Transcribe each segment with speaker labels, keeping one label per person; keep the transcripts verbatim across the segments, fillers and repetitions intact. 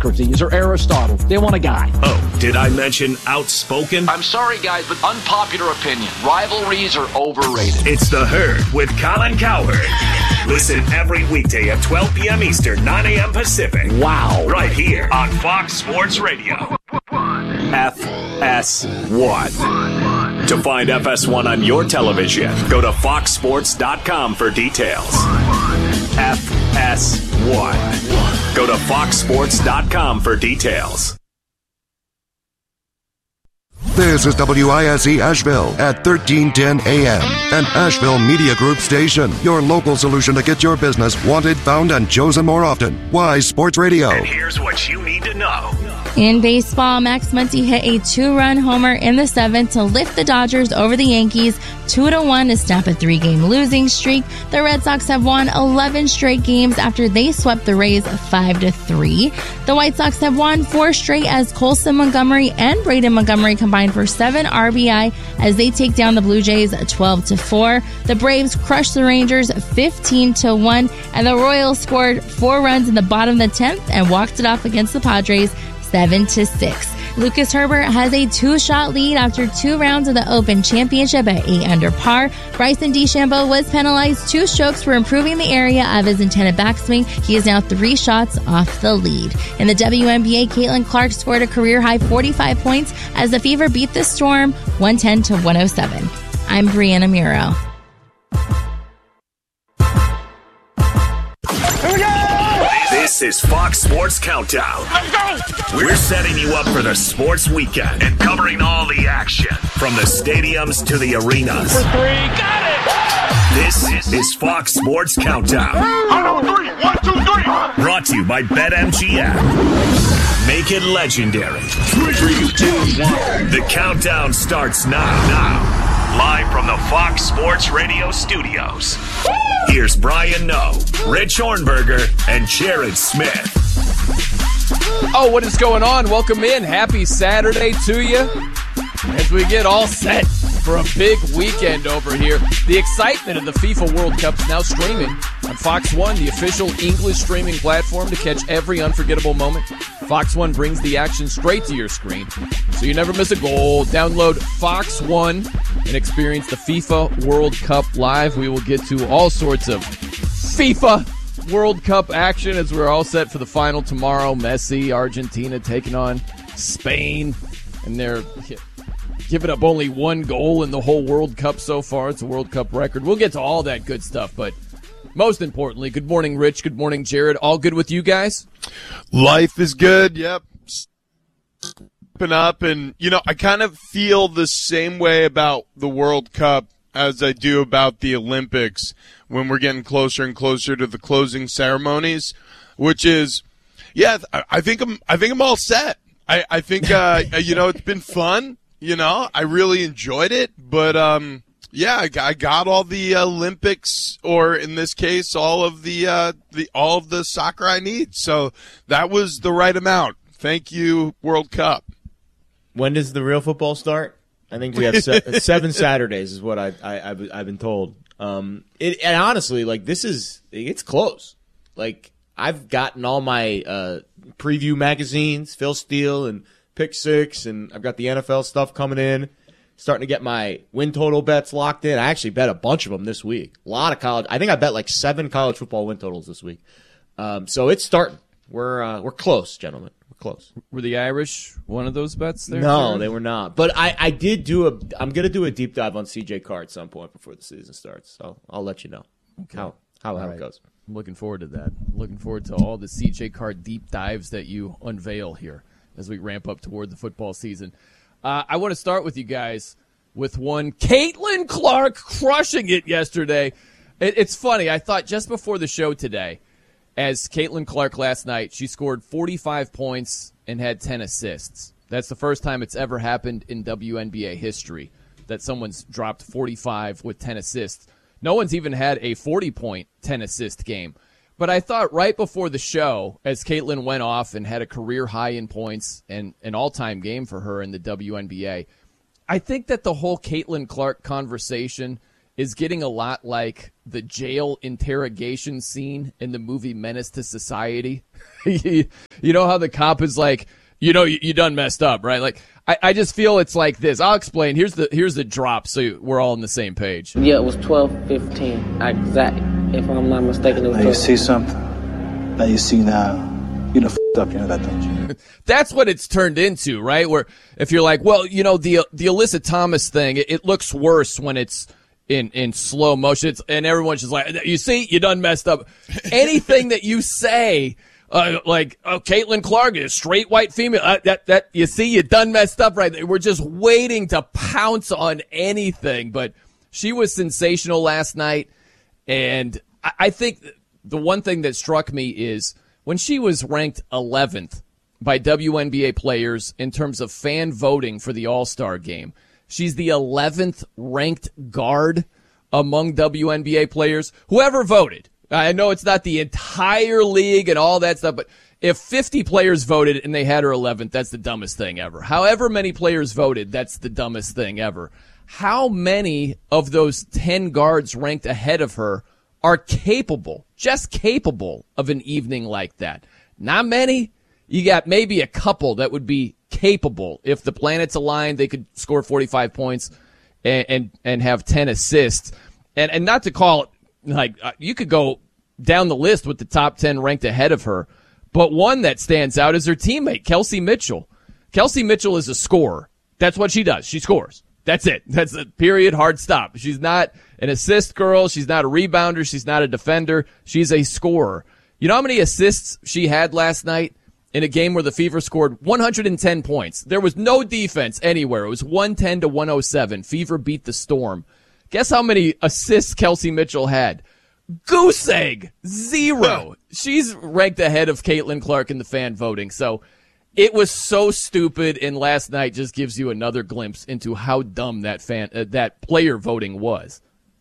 Speaker 1: Socrates or Aristotle. They want a guy.
Speaker 2: Oh, did I mention outspoken?
Speaker 3: I'm sorry, guys, but unpopular opinion. Rivalries are overrated.
Speaker 2: It's The Herd with Colin Cowherd. Listen every weekday at twelve p.m. Eastern, nine a.m. Pacific.
Speaker 1: Wow.
Speaker 2: Right here on Fox Sports Radio. F S one. To find F S one on your television, go to fox sports dot com for details. F S one. Go to fox sports dot com for details.
Speaker 4: This is W I S E Asheville at thirteen ten A M, an Asheville Media Group station. Your local solution to get your business wanted, found, and chosen more often. Wise Sports Radio.
Speaker 2: And here's what you need to know.
Speaker 5: In baseball, Max Muncy hit a two-run homer in the seventh to lift the Dodgers over the Yankees two to one to stop a three-game losing streak. The Red Sox have won eleven straight games after they swept the Rays five to three. The White Sox have won four straight as Colson Montgomery and Braden Montgomery combined for seven R B I as they take down the Blue Jays twelve to four. The Braves crushed the Rangers fifteen to one, and the Royals scored four runs in the bottom of the tenth and walked it off against the Padres seven to six. Lucas Herbert has a two-shot lead after two rounds of the Open Championship at eight under par. Bryson DeChambeau was penalized two strokes for improving the area of his intended backswing. He is now three shots off the lead. In the W N B A, Caitlin Clark scored a career-high forty-five points as the Fever beat the Storm one ten to one oh seven. I'm Brianna Muro.
Speaker 2: This is Fox Sports Countdown.
Speaker 6: Let's go!
Speaker 2: We're setting you up for the sports weekend and covering all the action from the stadiums to the arenas.
Speaker 6: For three, got it!
Speaker 2: This is Fox Sports Countdown.
Speaker 6: On three, one, two, three.
Speaker 2: Brought to you by BetMGM. Make it legendary. Three, two, one. The countdown starts now. Now. Live from the Fox Sports Radio studios. Here's Brian Noe, Rich Hornberger, and Jared Smith.
Speaker 7: Oh, what is going on? Welcome in. Happy Saturday to you as we get all set for a big weekend over here. The excitement of the FIFA World Cup is now streaming on Fox One, the official English streaming platform to catch every unforgettable moment. Fox One brings the action straight to your screen, so you never miss a goal. Download Fox One and experience the FIFA World Cup live. We will get to all sorts of FIFA World Cup action as we're all set for the final tomorrow. Messi, Argentina taking on Spain, and they're giving up only one goal in the whole World Cup so far. It's a World Cup record. We'll get to all that good stuff, but most importantly, good morning, Rich. Good morning, Jared. All good with you guys?
Speaker 8: Life is good. Yep. Open up, and you know, I kind of feel the same way about the World Cup as I do about the Olympics when we're getting closer and closer to the closing ceremonies, which is, yeah, I think I'm, I think I'm all set. I, I think, uh, you know, it's been fun. You know, I really enjoyed it, but, um, yeah, I got, I got all the Olympics, or in this case, all of the, uh, the, all of the soccer I need. So that was the right amount. Thank you, World Cup.
Speaker 9: When does the real football start? I think we have se- seven Saturdays is what I, I, I've, I've been told. Um, it, and honestly, like, this is, it's close. Like, I've gotten all my, uh, preview magazines, Phil Steele and Pick Six, and I've got the N F L stuff coming in. Starting to get my win total bets locked in. I actually bet a bunch of them this week. A lot of college. I think I bet like seven college football win totals this week. Um, so it's starting. We're, uh, we're close, gentlemen. Close.
Speaker 7: Were the Irish one of those bets there?
Speaker 9: No,
Speaker 7: Jared?
Speaker 9: they were not. But I, I did do a – I'm going to do a deep dive on C J Carr at some point before the season starts. So I'll let you know okay. how, how, how right. it goes.
Speaker 7: I'm looking forward to that. Looking forward to all the C J Carr deep dives that you unveil here as we ramp up toward the football season. Uh, I want to start with you guys with one. Caitlin Clark crushing it yesterday. It, it's funny. I thought just before the show today, as Caitlin Clark last night, she scored forty-five points and had ten assists. That's the first time it's ever happened in W N B A history that someone's dropped forty-five with ten assists. No one's even had a forty-point, ten-assist game. But I thought right before the show, as Caitlin went off and had a career high in points and an all-time game for her in the W N B A, I think that the whole Caitlin Clark conversation is getting a lot like the jail interrogation scene in the movie Menace to Society. You know how the cop is like, you know, you, you done messed up, right? Like, I, I just feel it's like this. I'll explain. Here's the here's the drop so we're all on the same page.
Speaker 10: Yeah, it was twelve fifteen exact. If I'm not mistaken, it was
Speaker 11: now you see something. Now you see now. You know, f***ed up, you know that, don't you?
Speaker 7: That's what it's turned into, right? Where if you're like, well, you know, the the Alyssa Thomas thing, it, it looks worse when it's in, in slow motion. It's, and everyone's just like, you see, you done messed up. Anything that you say, uh, like, oh, Caitlin Clark is straight white female, uh, that, that, you see, you done messed up right there. We're just waiting to pounce on anything. But she was sensational last night. And I, I think the one thing that struck me is, when she was ranked eleventh by W N B A players in terms of fan voting for the All-Star game, she's the eleventh ranked guard among W N B A players. Whoever voted, I know it's not the entire league and all that stuff, but if fifty players voted and they had her eleventh, that's the dumbest thing ever. However many players voted, that's the dumbest thing ever. How many of those ten guards ranked ahead of her are capable, just capable of an evening like that? Not many. You got maybe a couple that would be capable. If the planets aligned, they could score forty-five points and and, and have ten assists. And and not to call it, like, uh, you could go down the list with the top ten ranked ahead of her, but one that stands out is her teammate, Kelsey Mitchell. Kelsey Mitchell is a scorer. That's what she does. She scores. That's it. That's a period, hard stop. She's not an assist girl. She's not a rebounder. She's not a defender. She's a scorer. You know how many assists she had last night in a game where the Fever scored one hundred ten points? There was no defense anywhere. It was one ten to one oh seven. Fever beat the Storm. Guess how many assists Kelsey Mitchell had? Goose egg. Zero. She's ranked ahead of Caitlin Clark in the fan voting. So it was so stupid, and last night just gives you another glimpse into how dumb that fan, uh, that player voting was.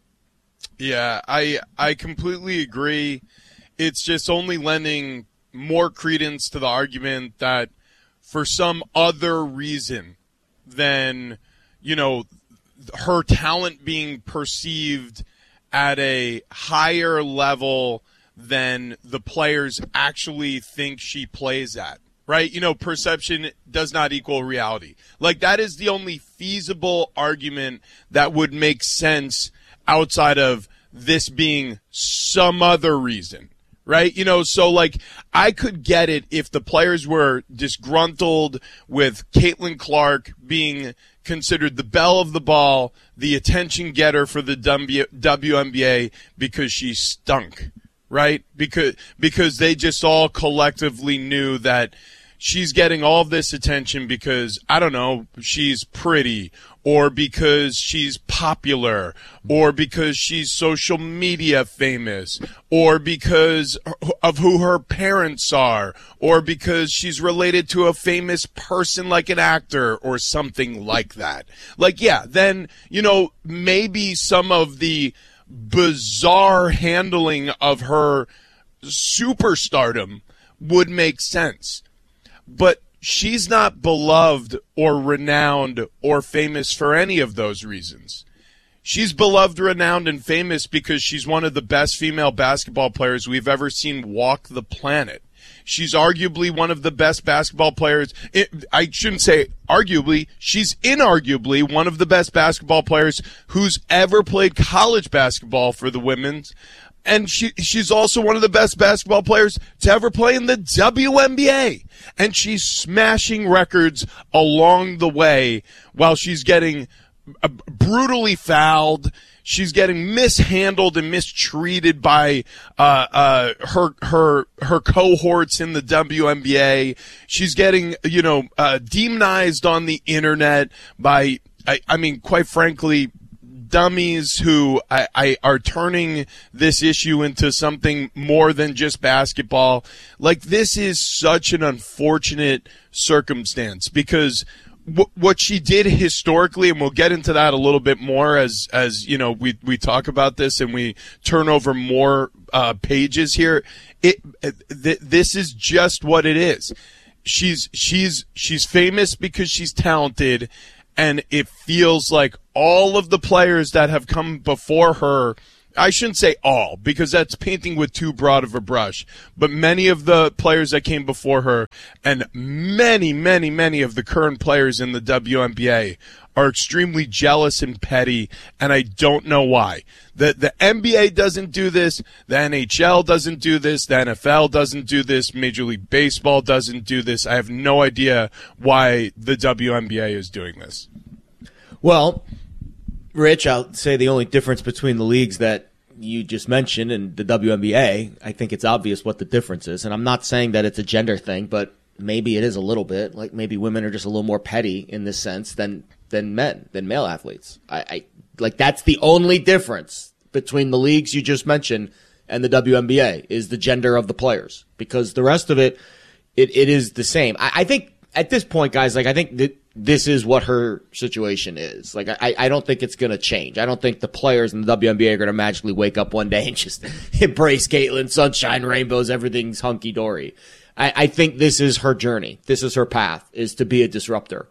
Speaker 8: Yeah, I I completely agree. It's just only lending more credence to the argument that for some other reason than, you know, her talent being perceived at a higher level than the players actually think she plays at. Right? You know, perception does not equal reality. Like, that is the only feasible argument that would make sense outside of this being some other reason. Right? You know, so, like, I could get it if the players were disgruntled with Caitlin Clark being considered the belle of the ball, the attention getter for the W N B A because she stunk. Right? Because because they just all collectively knew that she's getting all of this attention because, I don't know, she's pretty, or because she's popular, or because she's social media famous, or because of who her parents are, or because she's related to a famous person like an actor or something like that. Like, yeah, then, you know, maybe some of the bizarre handling of her superstardom would make sense. But she's not beloved or renowned or famous for any of those reasons. She's beloved, renowned, and famous because she's one of the best female basketball players we've ever seen walk the planet. She's arguably one of the best basketball players. I shouldn't say arguably. She's inarguably one of the best basketball players who's ever played college basketball for the women's. And she she's also one of the best basketball players to ever play in the W N B A. And she's smashing records along the way while she's getting uh, brutally fouled. She's getting mishandled and mistreated by uh, uh, her her her cohorts in the W N B A. She's getting, you know, uh, demonized on the internet by, I, I mean, quite frankly, dummies who I, I are turning this issue into something more than just basketball. Like, this is such an unfortunate circumstance because w- what she did historically, and we'll get into that a little bit more as, as you know, we, we talk about this and we turn over more uh, pages here. It th- this is just what it is. She's she's she's famous because she's talented. and it feels like all of the players that have come before her, I shouldn't say all, because that's painting with too broad of a brush, but many of the players that came before her and many, many, many of the current players in the W N B A are extremely jealous and petty, and I don't know why. The, the N B A doesn't do this, the N H L doesn't do this, the N F L doesn't do this, Major League Baseball doesn't do this. I have no idea why the W N B A is doing this.
Speaker 9: Well, Rich, I'll say the only difference between the leagues that you just mentioned and the W N B A, I think it's obvious what the difference is. And I'm not saying that it's a gender thing, but maybe it is a little bit. Like maybe women are just a little more petty in this sense than than men, than male athletes. I, I like that's the only difference between the leagues you just mentioned and the W N B A is the gender of the players. Because the rest of it, it, it is the same. I, I think at this point, guys, like I think that this is what her situation is. Like, I, I don't think it's going to change. I don't think the players in the W N B A are going to magically wake up one day and just embrace Caitlin, sunshine, rainbows, everything's hunky-dory. I, I think this is her journey. This is her path, is to be a disruptor.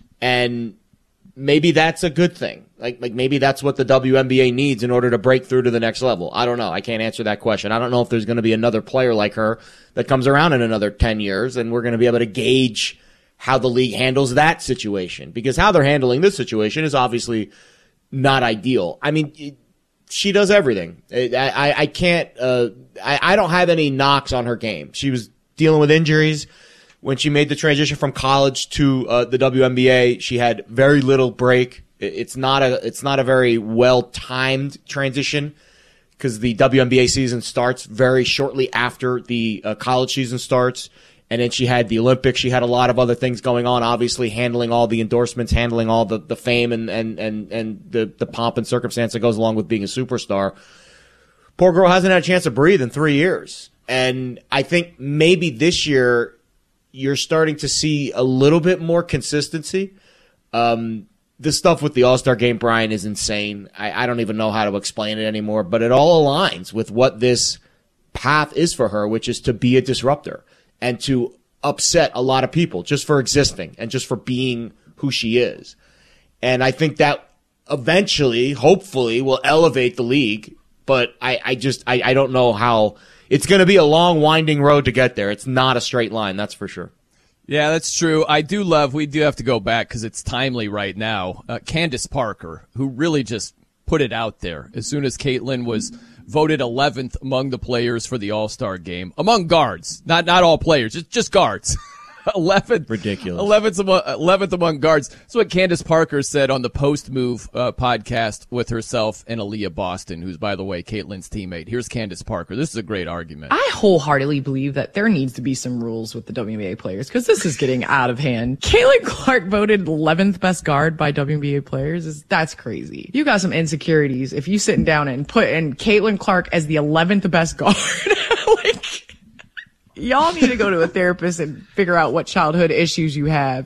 Speaker 9: And maybe that's a good thing. Like, like maybe that's what the W N B A needs in order to break through to the next level. I don't know. I can't answer that question. I don't know if there's going to be another player like her that comes around in another ten years, and we're going to be able to gauge how the league handles that situation, because how they're handling this situation is obviously not ideal. I mean, it, she does everything. I, I, I can't, uh, I, I don't have any knocks on her game. She was dealing with injuries when she made the transition from college to uh, the W N B A. She had very little break. It's not a, it's not a very well timed transition because the W N B A season starts very shortly after the uh, college season starts. And then she had the Olympics. She had a lot of other things going on, obviously handling all the endorsements, handling all the, the fame and, and, and, and the, the pomp and circumstance that goes along with being a superstar. Poor girl hasn't had a chance to breathe in three years. And I think maybe this year you're starting to see a little bit more consistency. Um, this stuff with the All-Star game, Brian, is insane. I, I don't even know how to explain it anymore, but it all aligns with what this path is for her, which is to be a disruptor and to upset a lot of people just for existing and just for being who she is. And I think that eventually, hopefully, will elevate the league. But I, I just, I, I don't know how. It's going to be a long, winding road to get there. It's not a straight line, that's for sure.
Speaker 7: Yeah, that's true. I do love, we do have to go back because it's timely right now. Uh, Candace Parker, who really just put it out there as soon as Caitlin was voted eleventh among the players for the All-Star game. Among guards. Not not all players, just just guards. eleventh.
Speaker 9: Ridiculous.
Speaker 7: eleventh among, eleventh among guards. That's what Candace Parker said on the post-move uh, podcast with herself and Aaliyah Boston, who's, by the way, Caitlin's teammate. Here's Candace Parker. This is a great argument.
Speaker 12: I wholeheartedly believe that there needs to be some rules with the W N B A players because this is getting out of hand. Caitlin Clark voted eleventh best guard by W N B A players. Is That's crazy. You got some insecurities if you sitting down and put in Caitlin Clark as the eleventh best guard. Like, y'all need to go to a therapist and figure out what childhood issues you have.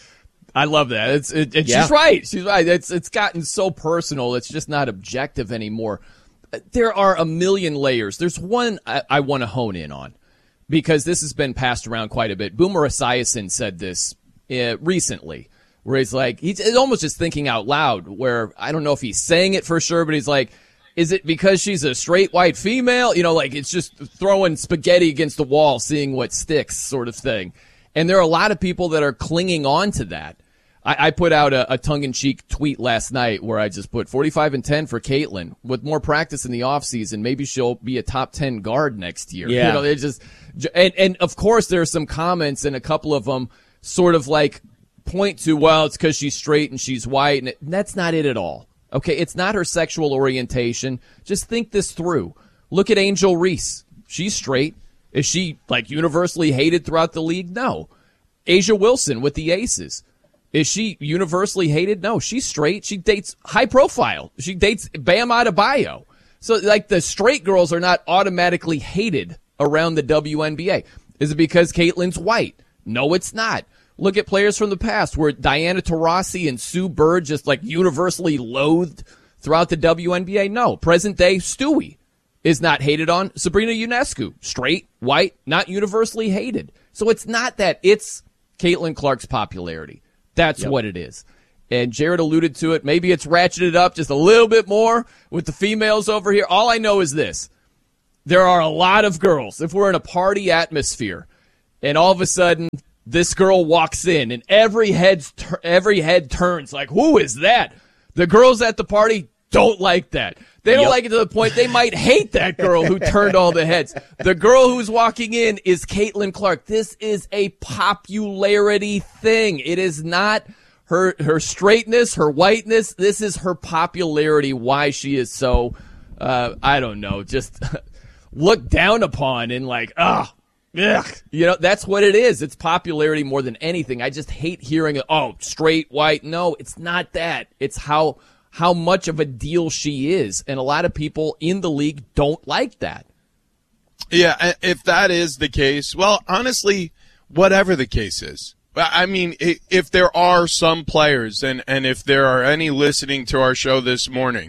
Speaker 7: I love that. It's it, it,
Speaker 9: yeah.
Speaker 7: She's right. She's right. It's it's gotten so personal. It's just not objective anymore. There are a million layers. There's one I, I want to hone in on because this has been passed around quite a bit. Boomer Esiason said this uh, recently, where he's like, he's almost just thinking out loud. Where I don't know if he's saying it for sure, but he's like, is it because she's a straight white female? You know, like it's just throwing spaghetti against the wall, seeing what sticks sort of thing. And there are a lot of people that are clinging on to that. I, I put out a, a tongue-in-cheek tweet last night where I just put forty-five and ten for Caitlin. With more practice in the offseason, maybe she'll be a top ten guard next year.
Speaker 9: Yeah.
Speaker 7: You know, they just, and, and of course there are some comments, and a couple of them sort of like point to, well, it's because she's straight and she's white. And, it, and that's not it at all. Okay, it's not her sexual orientation. Just think this through. Look at Angel Reese. She's straight. Is she, like, universally hated throughout the league? No. Asia Wilson with the Aces. Is she universally hated? No, she's straight. She dates high profile. She dates Bam Adebayo. So, like, the straight girls are not automatically hated around the W N B A. Is it because Caitlin's white? No, it's not. Look at players from the past where Diana Taurasi and Sue Bird just like universally loathed throughout the W N B A. No. Present day Stewie is not hated on. Sabrina Ionescu, straight, white, not universally hated. So it's not that, it's Caitlin Clark's popularity. That's yep. what it is. And Jared alluded to it. Maybe it's ratcheted up just a little bit more with the females over here. All I know is this. There are a lot of girls. If we're in a party atmosphere and all of a sudden this girl walks in and every head, every head turns like, who is that? The girls at the party don't like that. They don't yep. like it to the point they might hate that girl who turned all the heads. The girl who's walking in is Caitlin Clark. This is a popularity thing. It is not her her straightness, her whiteness. This is her popularity, why she is so, uh, I don't know, just looked down upon and like, ah, ugh. You know, that's what it is. It's popularity more than anything. I just hate hearing, oh, straight, white. No, it's not that. It's how... how much of a deal she is. And a lot of people in the league don't like that.
Speaker 8: Yeah, if that is the case, well, honestly, whatever the case is. I mean, if there are some players, and, and if there are any listening to our show this morning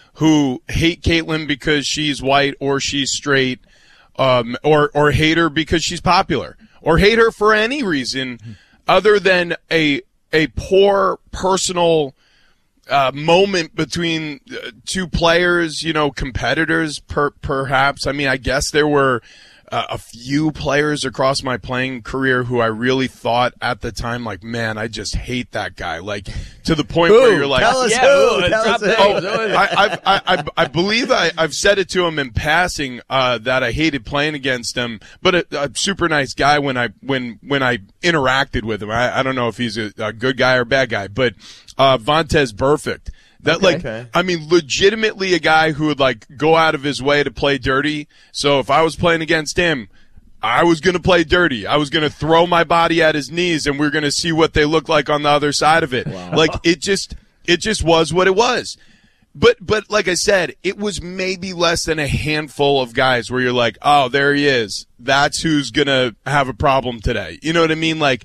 Speaker 8: who hate Caitlin because she's white or she's straight, um, or, or hate her because she's popular, or hate her for any reason other than a, a poor personal Uh, moment between uh, two players, you know, competitors, per, perhaps. I mean, I guess there were uh, a few players across my playing career who I really thought at the time, like, man, I just hate that guy. Like, to the point
Speaker 9: who?
Speaker 8: where you're like,
Speaker 9: tell us
Speaker 7: yeah,
Speaker 9: who.
Speaker 7: who?
Speaker 9: Tell us who.
Speaker 8: Oh, I, I've, I, I, I believe I, I've said it to him in passing uh, that I hated playing against him, but a, a super nice guy when I when when I interacted with him. I, I don't know if he's a, a good guy or bad guy, but uh, Vontaze Burfict. That
Speaker 9: okay,
Speaker 8: like,
Speaker 9: okay.
Speaker 8: I mean, legitimately a guy who would like go out of his way to play dirty. So if I was playing against him, I was going to play dirty. I was going to throw my body at his knees and we we're going to see what they look like on the other side of it.
Speaker 9: Wow.
Speaker 8: Like it just, it just was what it was. But, but like I said, it was maybe less than a handful of guys where you're like, oh, there he is. That's who's going to have a problem today. You know what I mean? Like,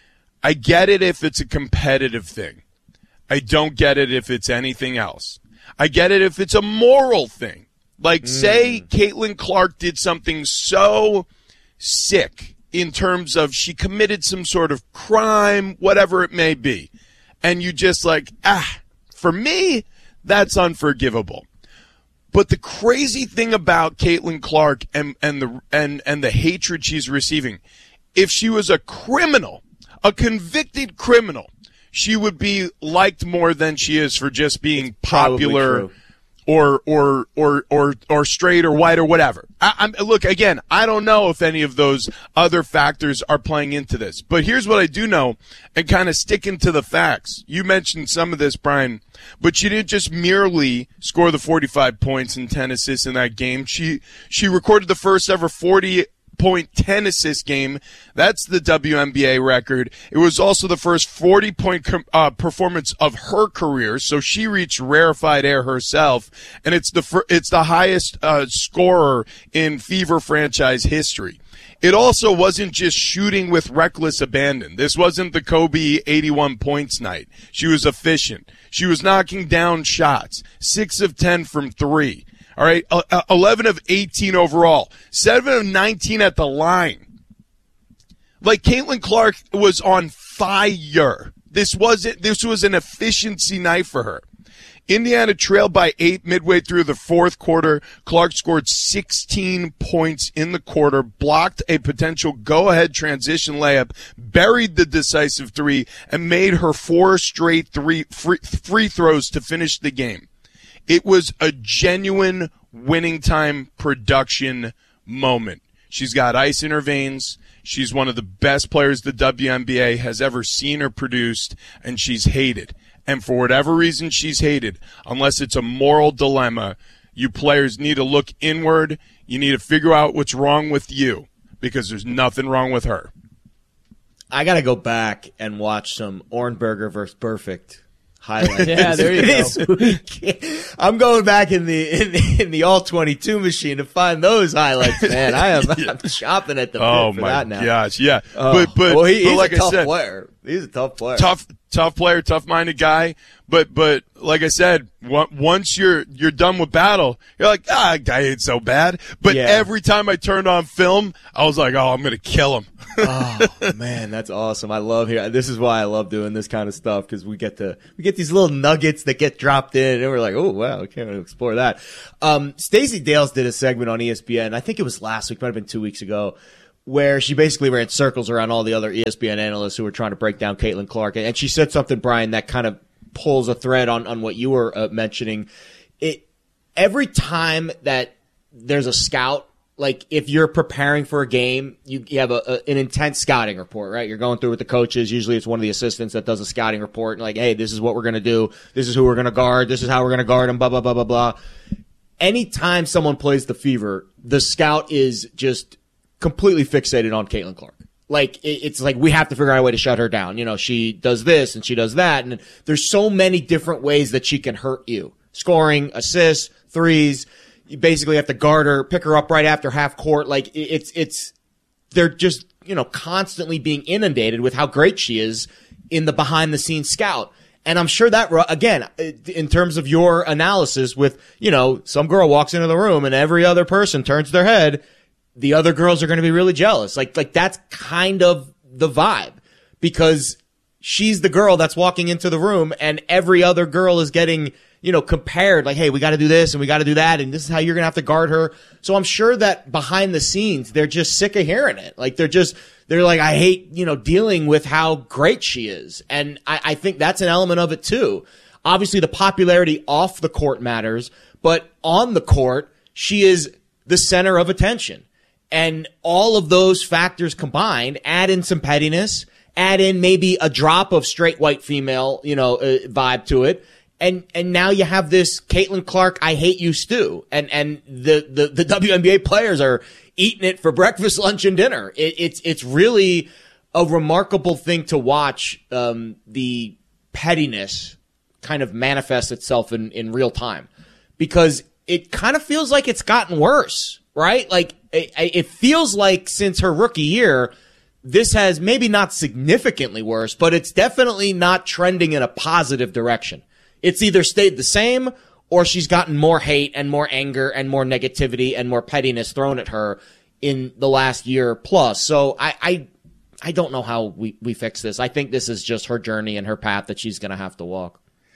Speaker 8: I get it if it's a competitive thing. I don't get it if it's anything else. I get it if it's a moral thing. Like, mm. say Caitlin Clark did something so sick in terms of she committed some sort of crime, whatever it may be. And you just like, ah, for me, that's unforgivable. But the crazy thing about Caitlin Clark and, and the, and, and the hatred she's receiving, if she was a criminal, a convicted criminal, she would be liked more than she is for just being popular or, or, or, or, or straight or white or whatever. I, I'm, look, again, I don't know if any of those other factors are playing into this, but here's what I do know and kind of sticking to the facts. You mentioned some of this, Brian, but she didn't just merely score the forty-five points and ten assists in that game. She, she recorded the first ever forty point ten assist game. That's the W N B A record. It was also the first forty point com- uh, performance of her career, so she reached rarefied air herself, and it's the fir- it's the highest uh, scorer in Fever franchise history. It also wasn't just shooting with reckless abandon. This wasn't the Kobe eighty-one points night. She was efficient. She was knocking down shots, six of ten from three. All right, uh, eleven of eighteen overall, seven of nineteen at the line. Like, Caitlin Clark was on fire. This wasn't, this was an efficiency night for her. Indiana trailed by eight midway through the fourth quarter. Clark scored sixteen points in the quarter, blocked a potential go-ahead transition layup, buried the decisive three, and made her four straight three free, free throws to finish the game. It was a genuine winning time production moment. She's got ice in her veins. She's one of the best players the W N B A has ever seen or produced, and she's hated. And for whatever reason she's hated, unless it's a moral dilemma, you players need to look inward. You need to figure out what's wrong with you, because there's nothing wrong with her.
Speaker 9: I got to go back and watch some Ornberger versus Burfict highlights.
Speaker 7: Yeah, there you
Speaker 9: this
Speaker 7: go.
Speaker 9: Week. I'm going back in the in the, in the all twenty-two machine to find those highlights, man. I am I'm chopping at the bit
Speaker 8: oh
Speaker 9: for
Speaker 8: my
Speaker 9: that now.
Speaker 8: gosh, yeah.
Speaker 9: Oh.
Speaker 8: but but,
Speaker 9: well, he,
Speaker 8: but
Speaker 9: he's
Speaker 8: like
Speaker 9: a tough
Speaker 8: I said,
Speaker 9: player. He's a tough player.
Speaker 8: Tough, tough player, tough-minded guy. But but like I said, once you're you're done with battle, you're like, ah, that guy ain't so bad. But
Speaker 9: yeah.
Speaker 8: every time I turned on film, I was like, oh, I'm gonna kill him.
Speaker 9: Oh man, that's awesome! I love here. This is why I love doing this kind of stuff, because we get to we get these little nuggets that get dropped in, and we're like, oh wow, we can't explore that. Um, Stacey Dales did a segment on E S P N. I think it was last week, might have been two weeks ago, where she basically ran circles around all the other E S P N analysts who were trying to break down Caitlin Clark, and she said something, Brian, that kind of pulls a thread on on what you were uh, mentioning. It every time that there's a scout. Like, if you're preparing for a game, you, you have a, a, an intense scouting report, right? You're going through with the coaches. Usually it's one of the assistants that does a scouting report. And like, hey, this is what we're going to do. This is who we're going to guard. This is how we're going to guard them, blah, blah, blah, blah, blah. Anytime someone plays the Fever, the scout is just completely fixated on Caitlin Clark. Like, it, it's like we have to figure out a way to shut her down. You know, she does this and she does that. And there's so many different ways that she can hurt you. Scoring, assists, threes. You basically have to guard her, pick her up right after half court. Like, it's, it's, they're just, you know, constantly being inundated with how great she is in the behind the scenes scout. And I'm sure that, again, in terms of your analysis with, you know, some girl walks into the room and every other person turns their head, the other girls are going to be really jealous. Like, like that's kind of the vibe, because she's the girl that's walking into the room and every other girl is getting, you know, compared, like, hey, we got to do this and we got to do that, and this is how you're going to have to guard her. So I'm sure that behind the scenes, they're just sick of hearing it. Like, they're just, they're like, I hate, you know, dealing with how great she is. And I, I think that's an element of it too. Obviously, the popularity off the court matters, but on the court, she is the center of attention. And all of those factors combined, add in some pettiness, add in maybe a drop of straight white female, you know, uh, vibe to it. And, and now you have this Caitlin Clark, I hate you stew. And, and the, the, the W N B A players are eating it for breakfast, lunch, and dinner. It, it's, it's really a remarkable thing to watch, um, the pettiness kind of manifest itself in, in real time, because it kind of feels like it's gotten worse, right? Like, it, it feels like since her rookie year, this has maybe not significantly worse, but it's definitely not trending in a positive direction. It's either stayed the same or she's gotten more hate and more anger and more negativity and more pettiness thrown at her in the last year plus. So I, I, I don't know how we, we fix this. I think this is just her journey and her path that she's going to have to walk.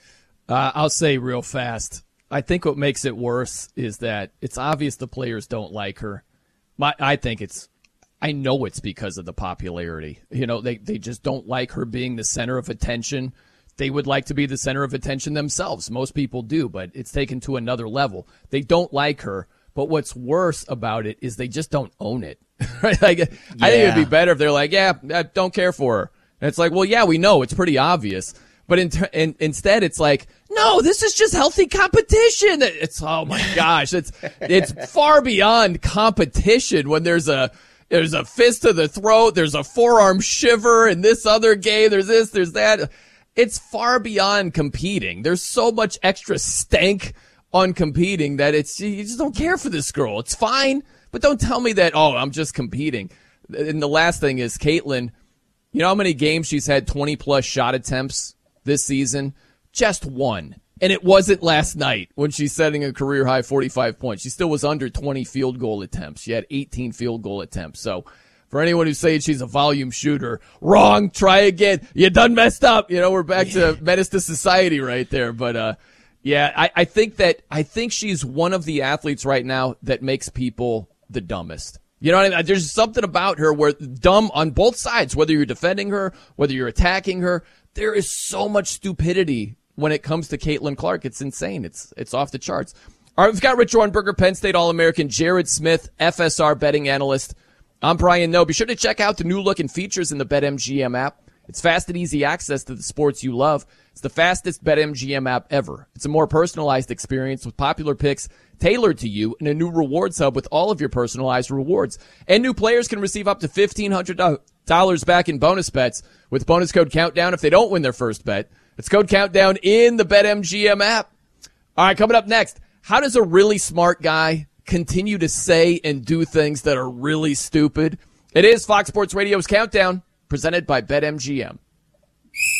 Speaker 7: Uh, I'll say real fast. I think what makes it worse is that it's obvious the players don't like her. My, I think it's, I know it's because of the popularity. You know, they, they just don't like her being the center of attention. They would like to be the center of attention themselves. Most people do, but it's taken to another level. They don't like her, but what's worse about it is they just don't own it. Right? Like, yeah. I think it'd be better if they're like, yeah, I don't care for her. And it's like, well, yeah, we know. It's pretty obvious. But in, in, instead, it's like, no, this is just healthy competition. It's, oh my gosh, it's it's far beyond competition when there's a there's a fist to the throat, there's a forearm shiver in this other game, there's this, there's that. It's far beyond competing. There's so much extra stank on competing that it's, you just don't care for this girl. It's fine, but don't tell me that, oh, I'm just competing. And the last thing is Caitlin, you know how many games she's had twenty plus shot attempts this season? Just one. And it wasn't last night when she's setting a career high forty-five points. She still was under twenty field goal attempts. She had eighteen field goal attempts. So for anyone who's saying she's a volume shooter, wrong. Try again. You done messed up. You know, we're back yeah. to menace to society right there. But, uh, yeah, I, I think that, I think she's one of the athletes right now that makes people the dumbest. You know what I mean? There's something about her where dumb on both sides, whether you're defending her, whether you're attacking her, there is so much stupidity when it comes to Caitlin Clark. It's insane. It's, it's off the charts. All right. We've got Rich Rohrnberger, Penn State All-American, Jared Smith, F S R betting analyst. I'm Brian Noe. Be sure to check out the new look and features in the BetMGM app. It's fast and easy access to the sports you love. It's the fastest BetMGM app ever. It's a more personalized experience with popular picks tailored to you and a new rewards hub with all of your personalized rewards. And new players can receive up to fifteen hundred dollars back in bonus bets with bonus code Countdown if they don't win their first bet. It's code Countdown in the BetMGM app. All right, coming up next, how does a really smart guy continue to say and do things that are really stupid? It is Fox Sports Radio's Countdown, presented by BetMGM.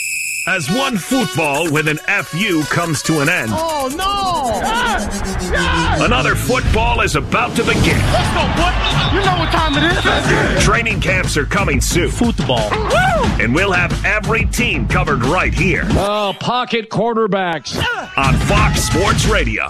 Speaker 2: As one football with an F U comes to an end,
Speaker 6: Oh, no! Yes! Yes!
Speaker 2: another football is about to begin.
Speaker 6: Let's go, boy! You know what time it is.
Speaker 2: Training camps are coming soon.
Speaker 1: Football.
Speaker 6: Woo!
Speaker 2: And we'll have every team covered right here
Speaker 1: Oh, pocket quarterbacks.
Speaker 2: on Fox Sports Radio.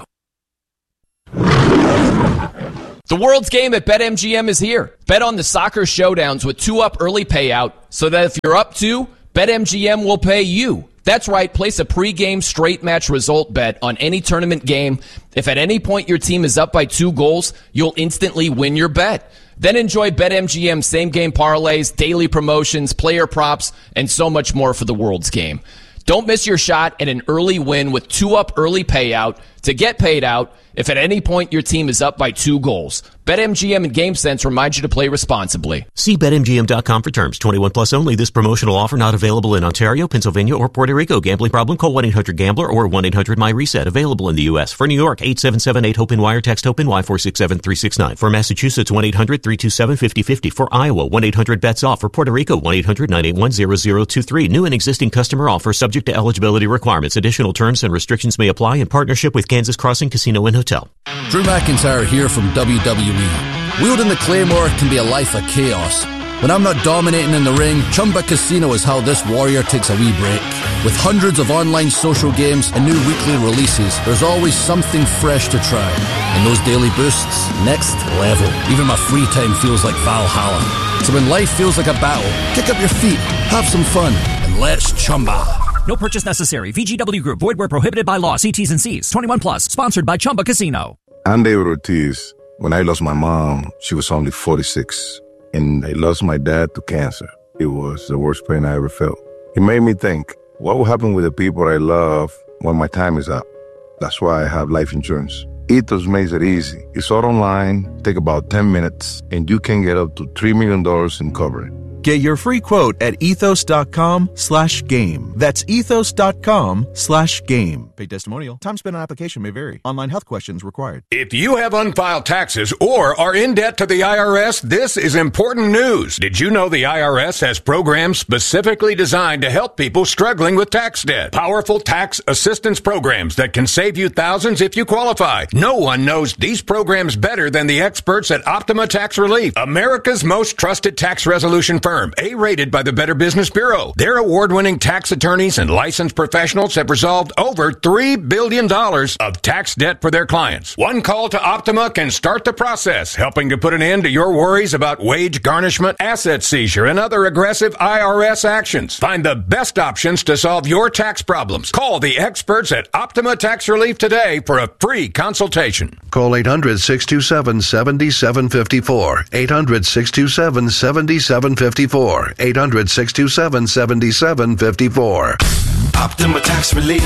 Speaker 7: The world's game at BetMGM is here. Bet on the soccer showdowns with two-up early payout so that if you're up two, BetMGM will pay you. That's right, place a pregame straight match result bet on any tournament game. If at any point your team is up by two goals, you'll instantly win your bet. Then enjoy BetMGM same-game parlays, daily promotions, player props, and so much more for the world's game. Don't miss your shot at an early win with two-up early payout to get paid out if at any point your team is up by two goals. BetMGM and GameSense remind you to play responsibly.
Speaker 13: See Bet M G M dot com for terms. twenty-one plus only. This promotional offer not available in Ontario, Pennsylvania, or Puerto Rico. Gambling problem? Call one eight hundred gambler or one eight hundred my reset. Available in the U S. For New York, eight seven seven eight HOPE wire. Text HOPE Y four six seven three six nine. For Massachusetts, one eight hundred three two seven five zero five zero. For Iowa, one eight hundred bets off. For Puerto Rico, one eight hundred nine eight one zero zero two three. New and existing customer offer subject to eligibility requirements. Additional terms and restrictions may apply in partnership with Kansas Crossing Casino and Hotel.
Speaker 14: Drew McIntyre here from W W E. Wielding the Claymore can be a life of chaos. When I'm not dominating in the ring, Chumba Casino is how this warrior takes a wee break. With hundreds of online social games and new weekly releases, there's always something fresh to try. And those daily boosts, next level. Even my free time feels like Valhalla. So when life feels like a battle, kick up your feet, have some fun, and let's Chumba.
Speaker 15: No purchase necessary. V G W Group. Void where prohibited by law. See T's and C's. twenty-one plus. Sponsored by Chumba Casino.
Speaker 16: I'm David Ortiz. When I lost my mom, she was only forty-six. And I lost my dad to cancer. It was the worst pain I ever felt. It made me think, what will happen with the people I love when my time is up? That's why I have life insurance. Ethos makes it easy. It's all online, take about ten minutes, and you can get up to three million dollars in coverage.
Speaker 17: Get your free quote at ethos.com slash game. That's ethos.com slash game. Paid testimonial. Time spent on application may vary. Online health questions required.
Speaker 18: If you have unfiled taxes or are in debt to the I R S, this is important news. Did you know the I R S has programs specifically designed to help people struggling with tax debt? Powerful tax assistance programs that can save you thousands if you qualify. No one knows these programs better than the experts at Optima Tax Relief, America's most trusted tax resolution firm. A-rated by the Better Business Bureau. Their award-winning tax attorneys and licensed professionals have resolved over three billion dollars of tax debt for their clients. One call to Optima can start the process, helping to put an end to your worries about wage garnishment, asset seizure, and other aggressive I R S actions. Find the best options to solve your tax problems. Call the experts at Optima Tax Relief today for a free consultation.
Speaker 19: Call eight hundred, six two seven, seven seven five four. eight hundred, six two seven, seven seven five four. eight hundred, six two seven, seven seven five four.
Speaker 20: Optima Tax Relief.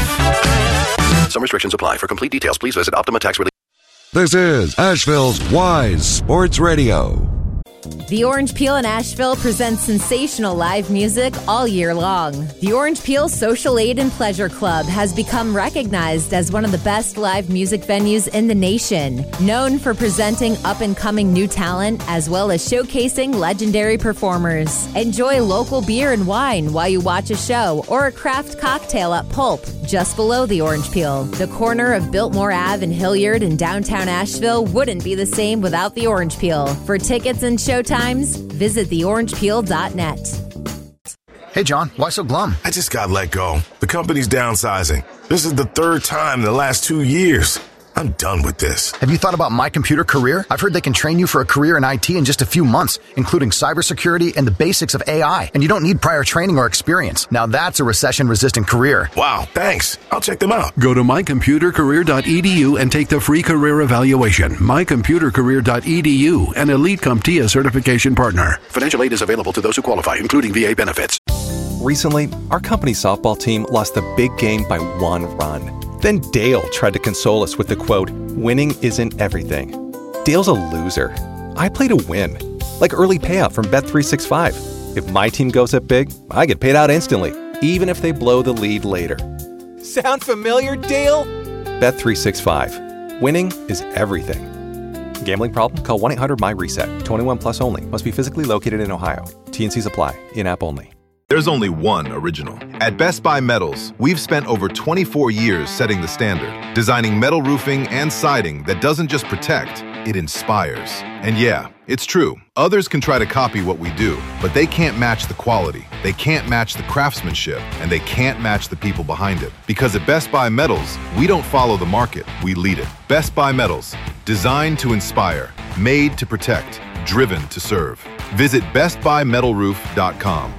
Speaker 20: Some restrictions apply. For complete details, please visit Optima Tax Relief.
Speaker 4: This is Asheville's Wise Sports Radio.
Speaker 21: The Orange Peel in Asheville presents sensational live music all year long. The Orange Peel Social Aid and Pleasure Club has become recognized as one of the best live music venues in the nation, known for presenting up-and-coming new talent as well as showcasing legendary performers. Enjoy local beer and wine while you watch a show or a craft cocktail at Pulp, just below the Orange Peel. The corner of Biltmore Avenue in Hilliard in downtown Asheville wouldn't be the same without the Orange Peel. For tickets and showtimes, visit the orange peel dot net.
Speaker 22: Hey, John, why so glum?
Speaker 23: I just got let go. The company's downsizing. This is the third time in the last two years. I'm done with this.
Speaker 22: Have you thought about My Computer Career? I've heard they can train you for a career in I T in just a few months, including cybersecurity and the basics of A I. And you don't need prior training or experience. Now that's a recession-resistant career.
Speaker 23: Wow, thanks. I'll check them out.
Speaker 24: Go to my computer career dot e d u and take the free career evaluation. my computer career dot e d u, an Elite CompTIA certification partner.
Speaker 20: Financial aid is available to those who qualify, including V A benefits.
Speaker 25: Recently, our company softball team lost the big game by one run. Then Dale tried to console us with the quote, "Winning isn't everything." Dale's a loser. I play to win. Like early payout from Bet three sixty-five. If my team goes up big, I get paid out instantly, even if they blow the lead later. Sound familiar, Dale? Bet three sixty-five. Winning is everything. Gambling problem? Call one eight hundred my reset. twenty-one plus only. Must be physically located in Ohio. T and C's apply. In-app only.
Speaker 3: There's only one original. At Best Buy Metals, we've spent over twenty-four years setting the standard, designing metal roofing and siding that doesn't just protect, it inspires. And yeah, it's true. Others can try to copy what we do, but they can't match the quality, they can't match the craftsmanship, and they can't match the people behind it. Because at Best Buy Metals, we don't follow the market, we lead it. Best Buy Metals, designed to inspire, made to protect, driven to serve. Visit best buy metal roof dot com.